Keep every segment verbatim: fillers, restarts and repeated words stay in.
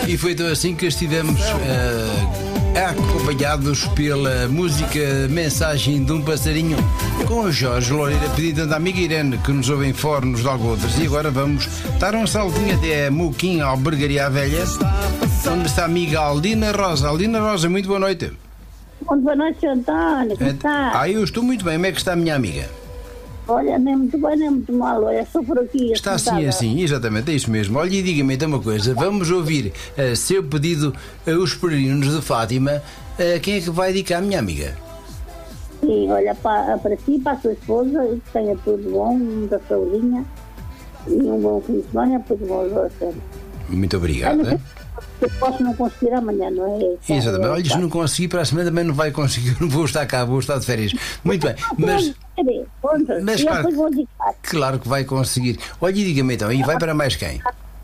E foi então assim que estivemos uh, acompanhados pela música Mensagem de um Passarinho, com o Jorge Loureira, pedido da amiga Irene, que nos ouve em Fornos de Algodres. E agora vamos dar um saltinho até a Muquim, Albergaria Velha, onde está a amiga Aldina Rosa. Aldina Rosa, muito boa noite. Muito boa noite, senhor António, como está? Ah, eu estou muito bem. Como é que está a minha amiga? Olha, nem muito bem, nem muito mal. Olha, só por aqui. Está assim, assim, exatamente, é isso mesmo. Olha, e diga-me então uma coisa. Vamos ouvir a seu pedido Os Peregrinos de Fátima. A quem é que vai dedicar a minha amiga? Sim, olha, para, para si, para a sua esposa, que tenha tudo bom, muita saudinha e um bom fim de semana, tudo bom aos dois. Muito obrigado. Olha, eu posso não conseguir amanhã, não é? Exatamente. Olha, se não conseguir, para a semana também não vai conseguir. Não vou estar cá, vou estar de férias. Muito bem, mas... Mas claro, claro que vai conseguir. Olha, e diga-me então, e vai para mais quem?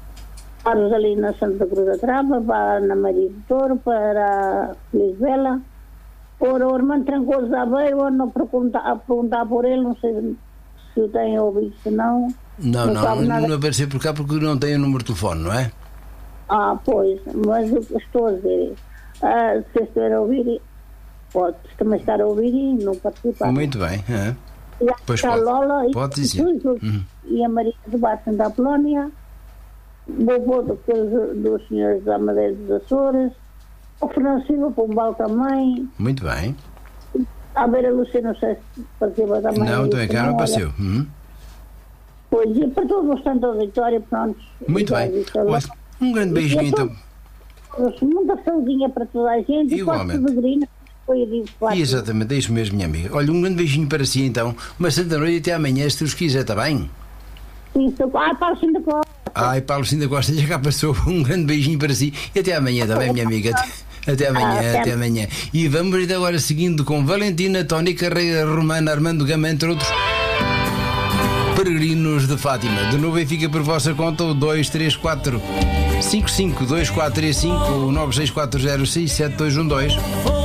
Para ali na Santa Cruz da Trava, para a Ana Maria do Touro, para a Feliz Vela, para o irmão Trancoso da Aveiro, não perguntar, a perguntar por ele, não sei se o tem ouvido, se não. Não, não, não, não apareceu por cá porque não tem o número de telefone, não é? Ah, pois, mas eu estou a dizer, ah, se estiver a ouvir, pode também estar a ouvir e não participar. Muito bem, é. E a pois pode, Lola pode e, dizer. Uhum. E a Maria do Baixo da Polónia, o vovô dos, dos senhores da Madeira dos Açores, o Fernando Silva Pombal também. Muito bem. A Vera Lúcia, não sei se participa também. Não, também cá não passou. Uhum. Pois, e para todo o bastante auditório, pronto. Muito bem. Olha, um grande beijinho então. Muita saudinha para toda a gente. Igualmente. Exatamente, é isso mesmo, minha amiga. Olha, um grande beijinho para si então. Uma santa noite e até amanhã, se Deus quiser, está bem? Sim, ai, Paulo Cinda Costa. Ai, Paulo Cinda Costa, já cá passou. Um grande beijinho para si e até amanhã, está bem, minha amiga? Até, até amanhã, ah, até, até amanhã. E vamos então agora seguindo com Valentina, Tony Carreira, Romana, Armando Gama, entre outros peregrinos de Fátima. De novo, fica por vossa conta o dois três quatro cinco cinco dois quatro três cinco nove seis quatro zero seis sete dois um dois.